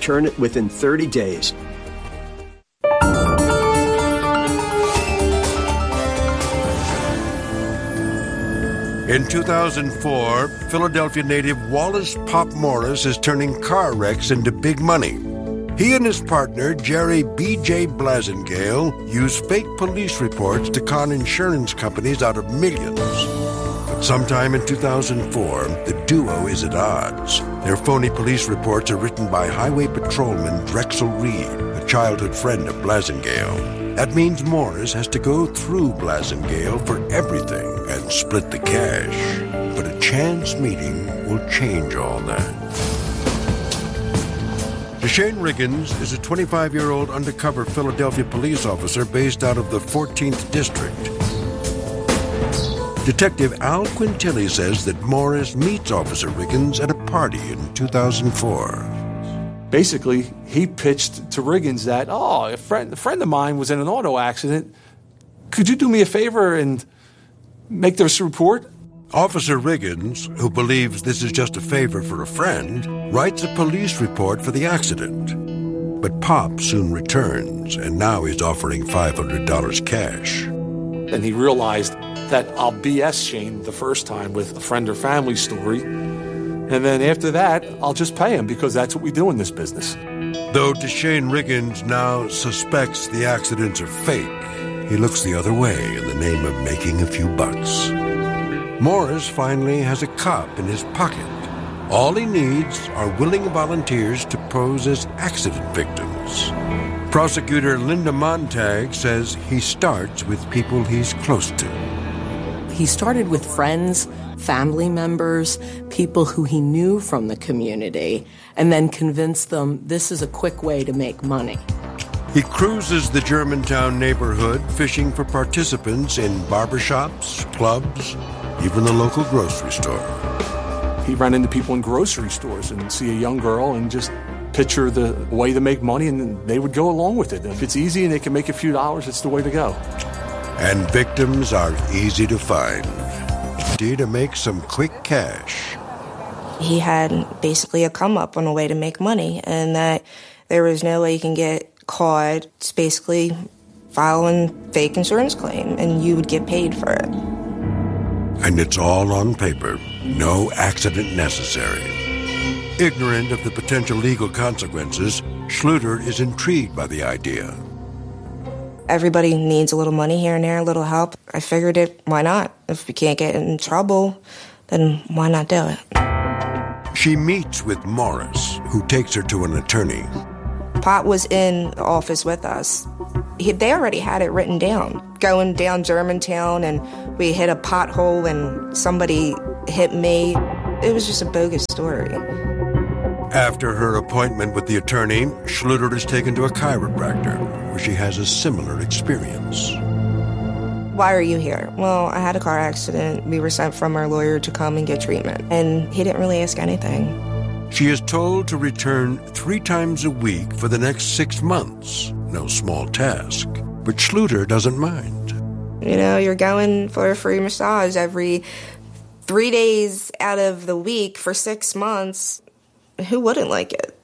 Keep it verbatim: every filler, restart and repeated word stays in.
return it within thirty days. In two thousand four, Philadelphia native Wallace Pop Morris is turning car wrecks into big money. He and his partner, Jerry B J Blasingale, use fake police reports to con insurance companies out of millions. But sometime in two thousand four, the duo is at odds. Their phony police reports are written by highway patrolman Drexel Reed, a childhood friend of Blasingale. That means Morris has to go through Blasingale for everything and split the cash. But a chance meeting will change all that. Deshane Riggins is a twenty-five-year-old undercover Philadelphia police officer based out of the fourteenth District. Detective Al Quintilli says that Morris meets Officer Riggins at a party in two thousand four. Basically, he pitched to Riggins that, oh, a friend, a friend of mine was in an auto accident. Could you do me a favor and make this report? Officer Riggins, who believes this is just a favor for a friend, writes a police report for the accident. But Pop soon returns, and now he's offering five hundred dollars cash. And he realized that I'll B S Shane the first time with a friend or family story. And then after that, I'll just pay him because that's what we do in this business. Though Deshane Riggins now suspects the accidents are fake, he looks the other way in the name of making a few bucks. Morris finally has a cop in his pocket. All he needs are willing volunteers to pose as accident victims. Prosecutor Linda Montag says he starts with people he's close to. He started with friends, family members, people who he knew from the community, and then convinced them this is a quick way to make money. He cruises the Germantown neighborhood, fishing for participants in barbershops, clubs, even the local grocery store. He ran into people in grocery stores and see a young girl and just picture the way to make money, and they would go along with it. If it's easy and they can make a few dollars, it's the way to go. And victims are easy to find. Easy to make some quick cash. He had basically a come up on a way to make money, and that there was no way you can get caught. It's basically filing fake insurance claim, and you would get paid for it. And it's all on paper. No accident necessary. Ignorant of the potential legal consequences, Schluter is intrigued by the idea. Everybody needs a little money here and there, a little help. I figured it, why not? If we can't get in trouble, then why not do it? She meets with Morris, who takes her to an attorney. Pop was in the office with us. He, they already had it written down. Going down Germantown, and we hit a pothole and somebody hit me. It was just a bogus story. After her appointment with the attorney, Schluter is taken to a chiropractor, where she has a similar experience. Why are you here? Well, I had a car accident. We were sent from our lawyer to come and get treatment. And he didn't really ask anything. She is told to return three times a week for the next six months. No small task. But Schluter doesn't mind. You know, you're going for a free massage every three days out of the week for six months. Who wouldn't like it?